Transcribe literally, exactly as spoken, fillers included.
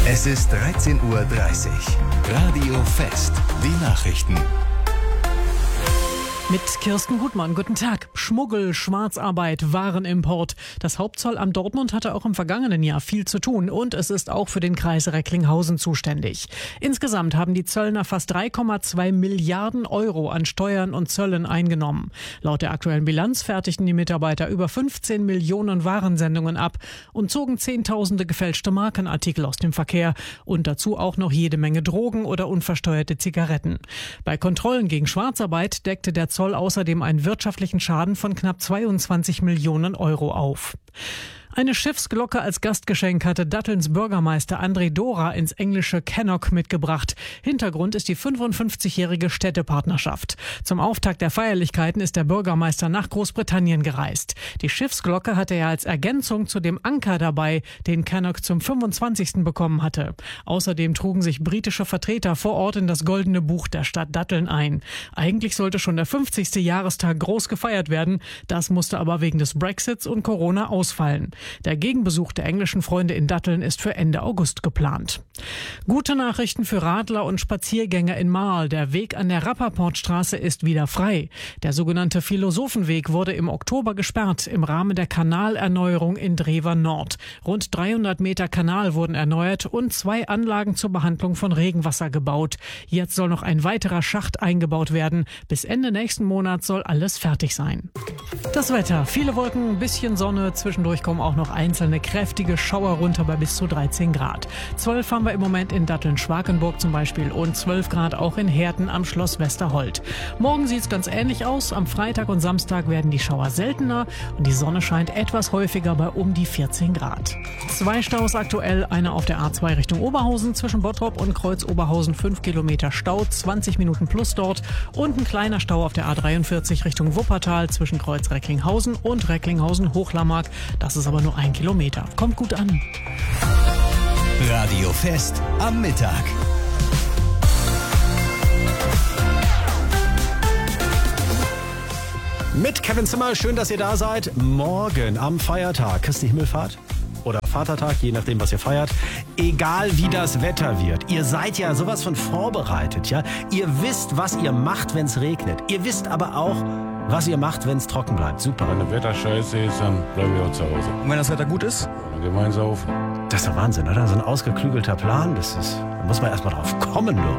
Es ist dreizehn Uhr dreißig. Radio Fest. Die Nachrichten. Mit Kirsten Gutmann, guten Tag. Schmuggel, Schwarzarbeit, Warenimport. Das Hauptzollamt Dortmund hatte auch im vergangenen Jahr viel zu tun und es ist auch für den Kreis Recklinghausen zuständig. Insgesamt haben die Zöllner fast drei Komma zwei Milliarden Euro an Steuern und Zöllen eingenommen. Laut der aktuellen Bilanz fertigten die Mitarbeiter über fünfzehn Millionen Warensendungen ab und zogen Zehntausende gefälschte Markenartikel aus dem Verkehr und dazu auch noch jede Menge Drogen oder unversteuerte Zigaretten. Bei Kontrollen gegen Schwarzarbeit deckte der Zoll außerdem einen wirtschaftlichen Schaden von knapp zweiundzwanzig Millionen Euro auf. Eine Schiffsglocke als Gastgeschenk hatte Dattelns Bürgermeister André Dora ins englische Cannock mitgebracht. Hintergrund ist die fünfundfünfzigjährige Städtepartnerschaft. Zum Auftakt der Feierlichkeiten ist der Bürgermeister nach Großbritannien gereist. Die Schiffsglocke hatte er als Ergänzung zu dem Anker dabei, den Cannock zum fünfundzwanzigsten bekommen hatte. Außerdem trugen sich britische Vertreter vor Ort in das Goldene Buch der Stadt Datteln ein. Eigentlich sollte schon der fünfzigste Jahrestag groß gefeiert werden. Das musste aber wegen des Brexits und Corona ausfallen. Der Gegenbesuch der englischen Freunde in Datteln ist für Ende August geplant. Gute Nachrichten für Radler und Spaziergänger in Marl. Der Weg an der Rappaportstraße ist wieder frei. Der sogenannte Philosophenweg wurde im Oktober gesperrt im Rahmen der Kanalerneuerung in Drewer Nord. Rund dreihundert Meter Kanal wurden erneuert und zwei Anlagen zur Behandlung von Regenwasser gebaut. Jetzt soll noch ein weiterer Schacht eingebaut werden. Bis Ende nächsten Monats soll alles fertig sein. Das Wetter. Viele Wolken, ein bisschen Sonne. Zwischendurch kommen auch noch einzelne kräftige Schauer runter bei bis zu dreizehn Grad. zwölf haben wir im Moment in Datteln-Schwakenburg zum Beispiel und zwölf Grad auch in Herten am Schloss Westerhold. Morgen sieht es ganz ähnlich aus. Am Freitag und Samstag werden die Schauer seltener und die Sonne scheint etwas häufiger bei um die vierzehn Grad. Zwei Staus aktuell, einer auf der A zwei Richtung Oberhausen zwischen Bottrop und Kreuz Oberhausen, fünf Kilometer Stau, zwanzig Minuten plus dort und ein kleiner Stau auf der A dreiundvierzig Richtung Wuppertal zwischen Kreuz Recklinghausen und Recklinghausen-Hochlammark. Das ist aber nur ein Kilometer. Kommt gut an. Radio Fest am Mittag. Mit Kevin Zimmer, schön, dass ihr da seid. Morgen am Feiertag, Christi Himmelfahrt oder Vatertag, je nachdem, was ihr feiert. Egal wie das Wetter wird, ihr seid ja sowas von vorbereitet, ja. Ihr wisst, was ihr macht, wenn es regnet. Ihr wisst aber auch, was ihr macht, wenn es trocken bleibt. Super. Wenn das Wetter scheiße ist, dann bleiben wir auch zu Hause. Und wenn das Wetter gut ist? Dann gehen wir ins Saufen. Das ist doch Wahnsinn, oder? So ein ausgeklügelter Plan, das ist, da muss man erst mal drauf kommen, du.